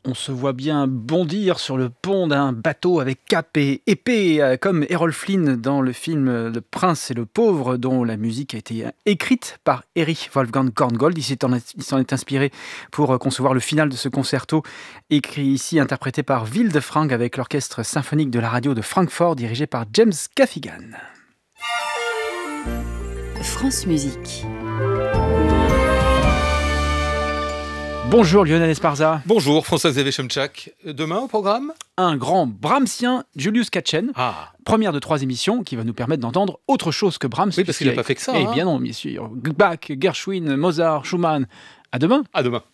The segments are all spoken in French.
On se voit bien bondir sur le pont d'un bateau avec cap et épée, comme Errol Flynn dans le film Le Prince et le Pauvre, dont la musique a été écrite par Erich Wolfgang Korngold. Il s'en est inspiré pour concevoir le final de ce concerto, écrit ici, interprété par Wildefrank avec l'orchestre symphonique de la radio de Francfort, dirigé par James Gaffigan. France Musique. Bonjour Lionel Esparza. Bonjour François-Xavier Chomtchak. Demain au programme ? Un grand Brahmsien, Julius Katchen. Première de 3 émissions qui va nous permettre d'entendre autre chose que Brahms. Oui, parce qu'il n'a pas fait que ça. Eh bien non, bien sûr. Bach, Gershwin, Mozart, Schumann. À demain. À demain.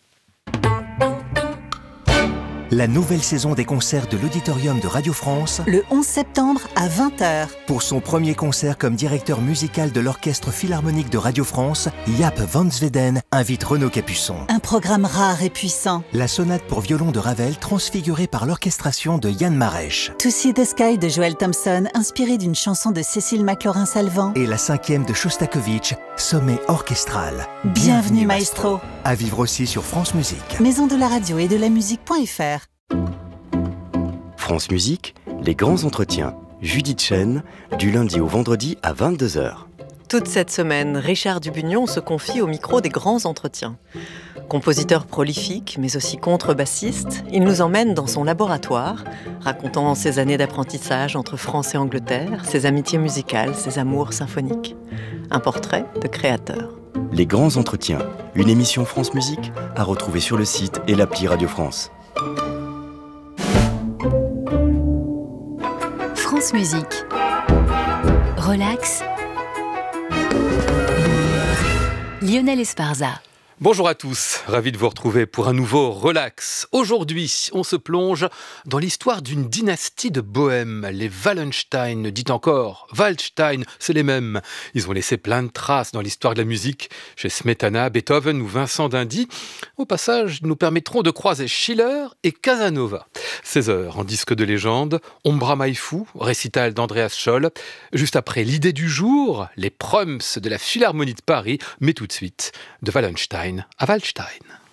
La nouvelle saison des concerts de l'Auditorium de Radio France, Le 11 septembre à 20h. pour son premier concert comme directeur musical de l'Orchestre Philharmonique de Radio France, Jaap van Zweden invite Renaud Capuçon. Un programme rare et puissant. La sonate pour violon de Ravel transfigurée par l'orchestration de Yann Marèche. To See the Sky de Joel Thompson, inspiré d'une chanson de Cécile McLaurin-Salvant. Et la 5e de Shostakovich, sommet orchestral. Bienvenue maestro. À vivre aussi sur France Musique. Maison de la radio et de la musique.fr. France Musique, les grands entretiens. Judith Chen, du lundi au vendredi à 22h. Toute cette semaine, Richard Dubugnon se confie au micro des grands entretiens. Compositeur prolifique, mais aussi contrebassiste, il nous emmène dans son laboratoire, racontant ses années d'apprentissage entre France et Angleterre, ses amitiés musicales, ses amours symphoniques. Un portrait de créateur. Les grands entretiens, une émission France Musique à retrouver sur le site et l'appli Radio France. France Musique. Relax. Lionel Esparza. Bonjour à tous, ravi de vous retrouver pour un nouveau Relax. Aujourd'hui, on se plonge dans l'histoire d'une dynastie de Bohème, les Wallenstein, dit encore Waldstein, c'est les mêmes. Ils ont laissé plein de traces dans l'histoire de la musique, chez Smetana, Beethoven ou Vincent d'Indy. Au passage, nous permettront de croiser Schiller et Casanova. 16h en disque de légende, Ombra Mai Fu, récital d'Andreas Scholl. Juste après l'idée du jour, les Proms de la Philharmonie de Paris, mais tout de suite, de Wallenstein à Waldstein.